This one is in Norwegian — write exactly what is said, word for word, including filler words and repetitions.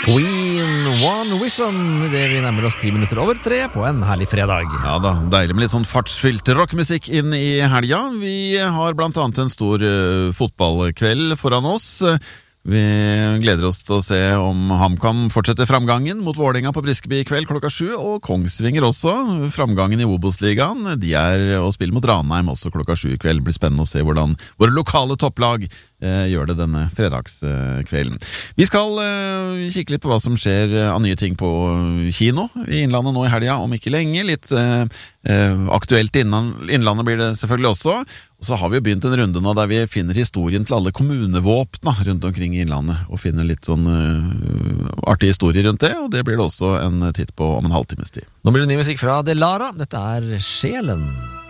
Queen One Vision, det vi nærmer oss ti minutter over tre på en herlig fredag. Ja da, deilig med litt sånn fartsfylt rockmusikk inn i helga. Vi har blant annet en stor uh, fotballkveld foran oss. Vi gleder oss til å se om HamKam fortsetter framgangen mot Vålerenga på Briskeby i kveld klokka sju, og Kongsvinger også, framgangen i Obos-ligaen. De er å spille mot Ranheim også klokka sju i kveld. Det blir spennende å se hvordan våre lokale topplag eh, gjør det denne fredagskvelden. Vi skal eh, kikke litt på hva som skjer av nye ting på kino i Innlandet nå i helga, om ikke lenge. Litt eh, aktuelt i Innlandet blir det selvfølgelig også. Og så har vi jo begynt en runde nå der vi finner historien til alle kommunevåpna rundt omkring i Innlandet, og finner litt sånn uh, artige historier rundt det, og det blir det også en titt på om en halvtimes tid. Nå blir det ny musikk fra Delara. Dette er Sjelen.